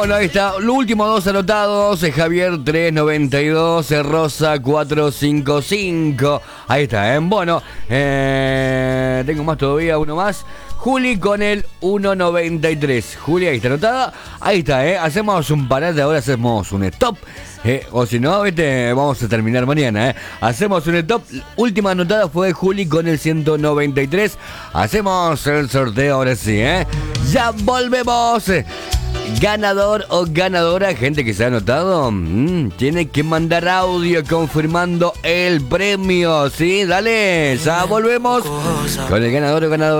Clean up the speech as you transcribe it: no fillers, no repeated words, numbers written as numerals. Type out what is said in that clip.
Bueno, ahí está. Los últimos dos anotados. Javier 392. Rosa 455. Ahí está, Bueno, tengo más todavía, uno más. Juli con el 1.93. Juli, ahí está anotada. Ahí está, Hacemos un parate, ahora hacemos un stop. O si no, vamos a terminar mañana, Hacemos un stop. Última anotada fue Juli con el 193. Hacemos el sorteo ahora sí, Ya volvemos. Ganador o ganadora, gente que se ha anotado, tiene que mandar audio confirmando el premio, ¿sí? Dale, ya volvemos con el ganador o ganadora.